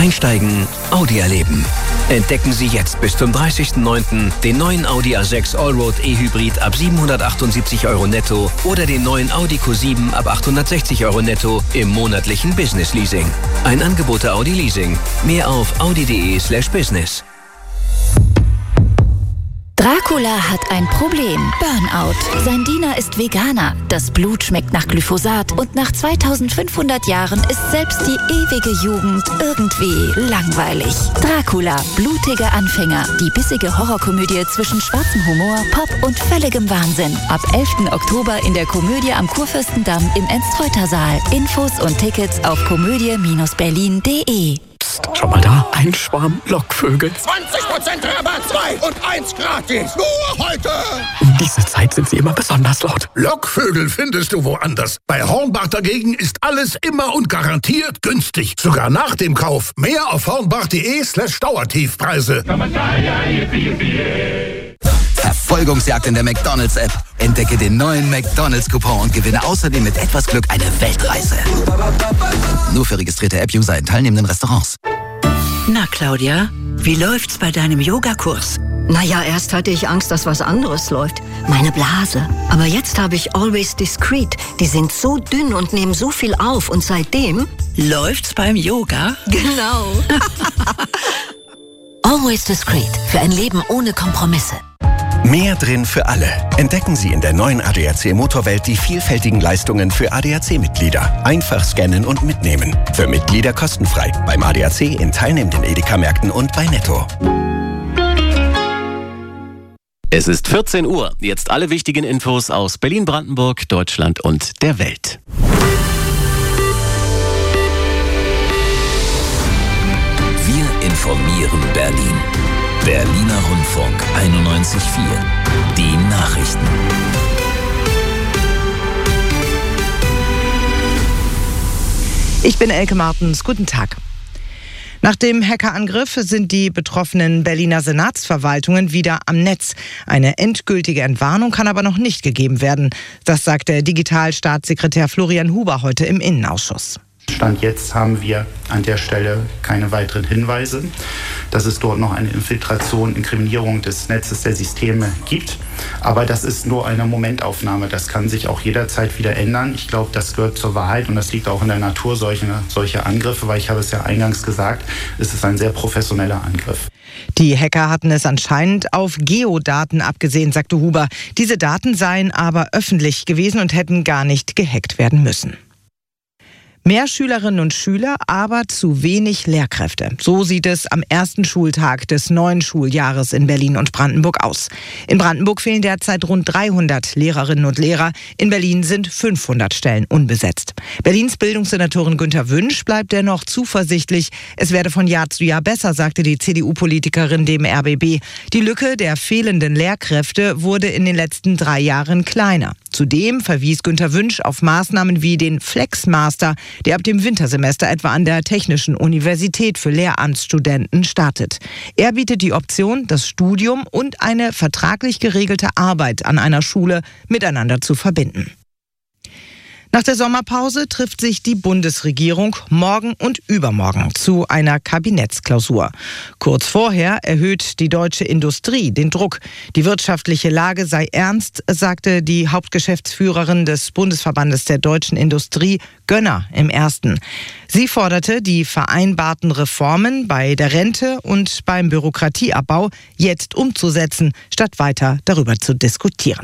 Einsteigen, Audi erleben. Entdecken Sie jetzt bis zum 30.09. den neuen Audi A6 Allroad E-Hybrid ab 778 € netto oder den neuen Audi Q7 ab 860 € netto im monatlichen Business Leasing. Ein Angebot der Audi Leasing. Mehr auf audi.de/business. Dracula hat ein Problem. Burnout. Sein Diener ist Veganer. Das Blut schmeckt nach Glyphosat und nach 2500 Jahren ist selbst die ewige Jugend irgendwie langweilig. Dracula. Blutige Anfänger. Die bissige Horrorkomödie zwischen schwarzem Humor, Pop und völligem Wahnsinn. Ab 11. Oktober in der Komödie am Kurfürstendamm im Enstreuter-Saal. Infos und Tickets auf komödie-berlin.de. Schau mal da, ein Schwarm Lockvögel. 20% Rabatt, 2 und 1 gratis. Nur heute. Um diese Zeit sind sie immer besonders laut. Lockvögel findest du woanders. Bei Hornbach dagegen ist alles immer und garantiert günstig. Sogar nach dem Kauf. Mehr auf hornbach.de/Dauertiefpreise. Verfolgungsjagd in der McDonald's-App. Entdecke den neuen McDonald's-Coupon und gewinne außerdem mit etwas Glück eine Weltreise. Nur für registrierte App-User in teilnehmenden Restaurants. Na, Claudia, wie läuft's bei deinem Yogakurs? Naja, erst hatte ich Angst, dass was anderes läuft. Meine Blase. Aber jetzt habe ich Always Discreet. Die sind so dünn und nehmen so viel auf. Und seitdem... Läuft's beim Yoga? Genau. Always Discreet. Für ein Leben ohne Kompromisse. Mehr drin für alle. Entdecken Sie in der neuen ADAC Motorwelt die vielfältigen Leistungen für ADAC-Mitglieder. Einfach scannen und mitnehmen. Für Mitglieder kostenfrei. Beim ADAC in teilnehmenden Edeka-Märkten und bei Netto. Es ist 14 Uhr. Jetzt alle wichtigen Infos aus Berlin, Brandenburg, Deutschland und der Welt. Wir informieren Berlin. Berliner Rundfunk 91.4. Die Nachrichten. Ich bin Elke Martens. Guten Tag. Nach dem Hackerangriff sind die betroffenen Berliner Senatsverwaltungen wieder am Netz. Eine endgültige Entwarnung kann aber noch nicht gegeben werden. Das sagte Digitalstaatssekretär Florian Huber heute im Innenausschuss. Stand jetzt haben wir an der Stelle keine weiteren Hinweise, dass es dort noch eine Infiltration, Inkriminierung des Netzes der Systeme gibt. Aber das ist nur eine Momentaufnahme. Das kann sich auch jederzeit wieder ändern. Ich glaube, das gehört zur Wahrheit und das liegt auch in der Natur solcher Angriffe, weil ich habe es ja eingangs gesagt, es ist ein sehr professioneller Angriff. Die Hacker hatten es anscheinend auf Geodaten abgesehen, sagte Huber. Diese Daten seien aber öffentlich gewesen und hätten gar nicht gehackt werden müssen. Mehr Schülerinnen und Schüler, aber zu wenig Lehrkräfte. So sieht es am ersten Schultag des neuen Schuljahres in Berlin und Brandenburg aus. In Brandenburg fehlen derzeit rund 300 Lehrerinnen und Lehrer. In Berlin sind 500 Stellen unbesetzt. Berlins Bildungssenatorin Günther Wünsch bleibt dennoch zuversichtlich. Es werde von Jahr zu Jahr besser, sagte die CDU-Politikerin dem RBB. Die Lücke der fehlenden Lehrkräfte wurde in den letzten 3 Jahren kleiner. Zudem verwies Günther Wünsch auf Maßnahmen wie den Flexmaster, der ab dem Wintersemester etwa an der Technischen Universität für Lehramtsstudenten startet. Er bietet die Option, das Studium und eine vertraglich geregelte Arbeit an einer Schule miteinander zu verbinden. Nach der Sommerpause trifft sich die Bundesregierung morgen und übermorgen zu einer Kabinettsklausur. Kurz vorher erhöht die deutsche Industrie den Druck. Die wirtschaftliche Lage sei ernst, sagte die Hauptgeschäftsführerin des Bundesverbandes der deutschen Industrie, Gönner, im Ersten. Sie forderte, die vereinbarten Reformen bei der Rente und beim Bürokratieabbau jetzt umzusetzen, statt weiter darüber zu diskutieren.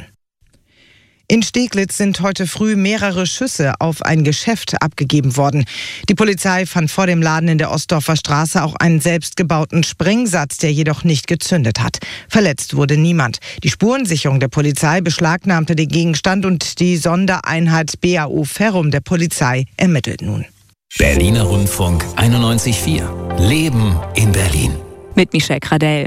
In Steglitz sind heute früh mehrere Schüsse auf ein Geschäft abgegeben worden. Die Polizei fand vor dem Laden in der Ostdorfer Straße auch einen selbstgebauten Sprengsatz, der jedoch nicht gezündet hat. Verletzt wurde niemand. Die Spurensicherung der Polizei beschlagnahmte den Gegenstand und die Sondereinheit BAO Ferrum der Polizei ermittelt nun. Berliner Rundfunk 91.4. Leben in Berlin. Mit Michelle Gradell.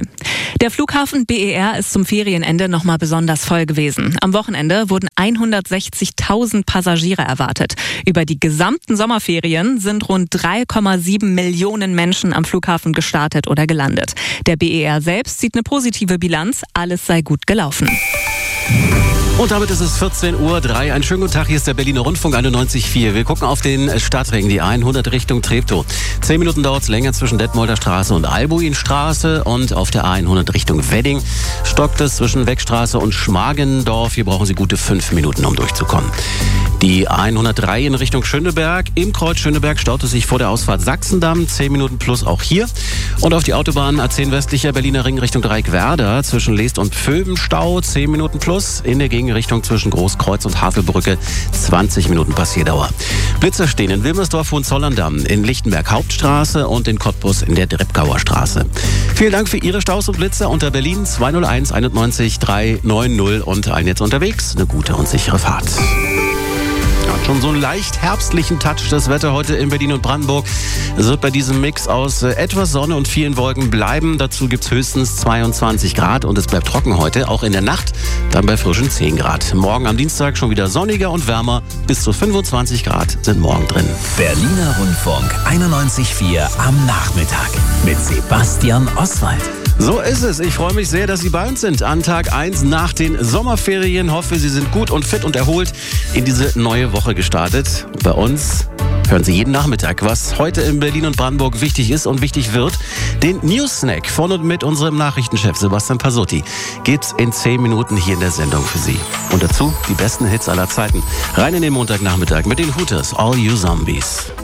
Der Flughafen BER ist zum Ferienende nochmal besonders voll gewesen. Am Wochenende wurden 160.000 Passagiere erwartet. Über die gesamten Sommerferien sind rund 3,7 Millionen Menschen am Flughafen gestartet oder gelandet. Der BER selbst sieht eine positive Bilanz, alles sei gut gelaufen. Und damit ist es 14:03 Uhr. Einen schönen guten Tag, hier ist der Berliner Rundfunk 91.4. Wir gucken auf den Stadtring, die 100 Richtung Treptow. 10 Minuten dauert es länger zwischen Detmolder Straße und Albuinstraße. Und auf der A100 Richtung Wedding stockt es zwischen Weckstraße und Schmargendorf. Hier brauchen Sie gute 5 Minuten, um durchzukommen. Die A103 in Richtung Schöneberg. Im Kreuz Schöneberg staut es sich vor der Ausfahrt Sachsendamm. 10 Minuten plus auch hier. Und auf die Autobahn A10 westlicher Berliner Ring Richtung Dreieckwerder. Zwischen Leest und Pfülben Stau. 10 Minuten plus. In der Gegenrichtung zwischen Großkreuz und Havelbrücke 20 Minuten Passierdauer. Blitzer stehen in Wilmersdorf-Hohenzollern-Damm, in Lichtenberg Hauptstraße und in Cottbus in der Drepkauer Straße. Vielen Dank für Ihre Staus und Blitzer unter Berlin 201 91 390 und allen jetzt unterwegs eine gute und sichere Fahrt. Hat schon so einen leicht herbstlichen Touch das Wetter heute in Berlin und Brandenburg. Es wird bei diesem Mix aus etwas Sonne und vielen Wolken bleiben. Dazu gibt es höchstens 22 Grad und es bleibt trocken heute, auch in der Nacht, dann bei frischen 10 Grad. Morgen am Dienstag schon wieder sonniger und wärmer. Bis zu 25 Grad sind morgen drin. Berliner Rundfunk 91.4 am Nachmittag mit Sebastian Oswald. So ist es. Ich freue mich sehr, dass Sie bei uns sind an Tag 1 nach den Sommerferien. Hoffe, Sie sind gut und fit und erholt in diese neue Woche gestartet. Und bei uns hören Sie jeden Nachmittag, was heute in Berlin und Brandenburg wichtig ist und wichtig wird. Den News-Snack von und mit unserem Nachrichtenchef Sebastian Pasotti gibt's in 10 Minuten hier in der Sendung für Sie. Und dazu die besten Hits aller Zeiten. Rein in den Montagnachmittag mit den Hooters, All You Zombies.